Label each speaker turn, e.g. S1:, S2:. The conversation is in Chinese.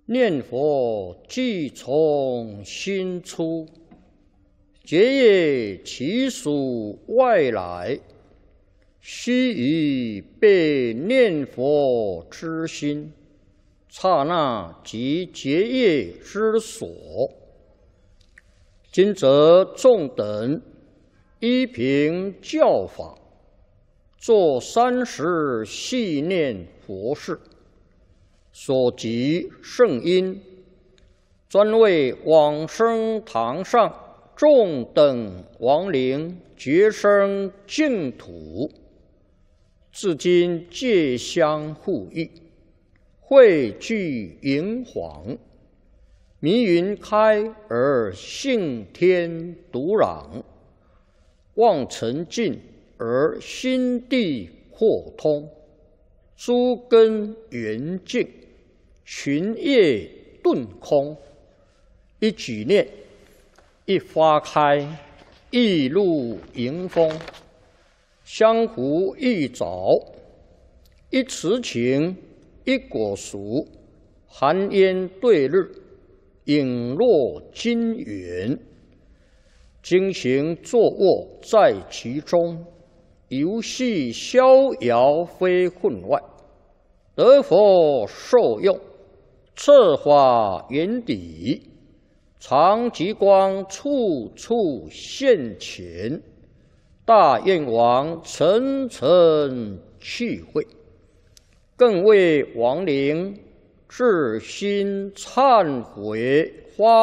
S1: 念佛即从心出，结业其属外来，须臾被念佛之心，刹那即结业之所。今则众等依凭教法，作30系念佛事。所及圣因，专为往生堂上众等亡灵觉生净土，至今戒相护益，汇聚营黄，迷云开而性天独朗，望尘尽而心地豁通，诸根圆净，群业顿空，一举念，一花开，一露迎风，相互一早，一慈情，一果熟，寒烟对日，影落金元，经行坐卧在其中，游戏逍遥非分外，得佛受用，彻法圆底，常极光处处现前，大愿王层层去会，更为亡灵至心忏悔发